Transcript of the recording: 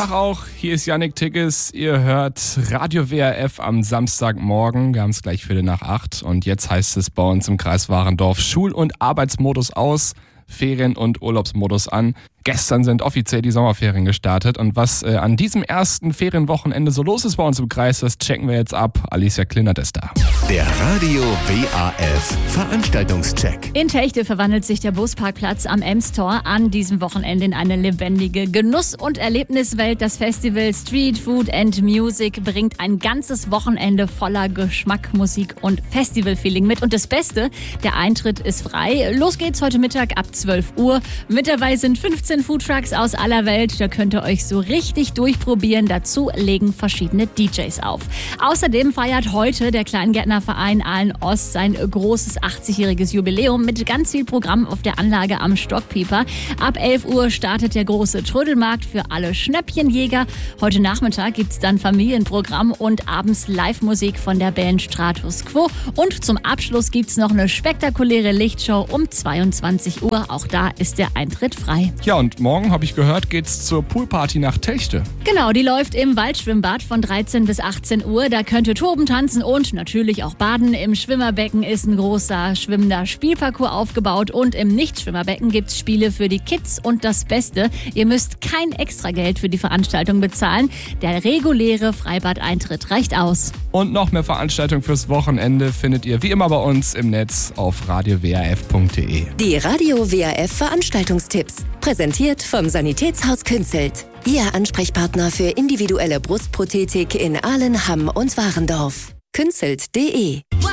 Tag auch, hier ist Yannick Tigges. Ihr hört Radio WRF am Samstagmorgen. Wir haben es gleich 7:45 und jetzt heißt es bei uns im Kreis Warendorf Schul- und Arbeitsmodus aus, Ferien- und Urlaubsmodus an. Gestern sind offiziell die Sommerferien gestartet und was an diesem ersten Ferienwochenende so los ist bei uns im Kreis, das checken wir jetzt ab. Alicia Klinert ist da. Der Radio WAF Veranstaltungscheck. In Techte verwandelt sich der Busparkplatz am Emstor an diesem Wochenende in eine lebendige Genuss- und Erlebniswelt. Das Festival Street Food and Music bringt ein ganzes Wochenende voller Geschmack, Musik und Festivalfeeling mit. Und das Beste, der Eintritt ist frei. Los geht's heute Mittag ab 12 Uhr. Mit dabei sind 15 Foodtrucks aus aller Welt. Da könnt ihr euch so richtig durchprobieren. Dazu legen verschiedene DJs auf. Außerdem feiert heute der Kleingärtnerverein Aalen-Ost sein großes 80-jähriges Jubiläum mit ganz viel Programm auf der Anlage am Stockpieper. Ab 11 Uhr startet der große Trödelmarkt für alle Schnäppchenjäger. Heute Nachmittag gibt's dann Familienprogramm und abends Live-Musik von der Band Stratus Quo. Und zum Abschluss gibt's noch eine spektakuläre Lichtshow um 22 Uhr. Auch da ist der Eintritt frei. Ja, und morgen, habe ich gehört, geht's zur Poolparty nach Techte. Genau, die läuft im Waldschwimmbad von 13 bis 18 Uhr. Da könnt ihr toben, tanzen und natürlich auch baden. Im Schwimmerbecken ist ein großer schwimmender Spielparcours aufgebaut und im Nichtschwimmerbecken gibt's Spiele für die Kids. Und das Beste, ihr müsst kein Extrageld für die Veranstaltung bezahlen. Der reguläre Freibadeintritt reicht aus. Und noch mehr Veranstaltungen fürs Wochenende findet ihr wie immer bei uns im Netz auf radiowrf.de. Die Radio WRF Veranstaltungstipps. Präsentiert vom Sanitätshaus Künzelt. Ihr Ansprechpartner für individuelle Brustprothetik in Aalen, Hamm und Warendorf. Künzelt.de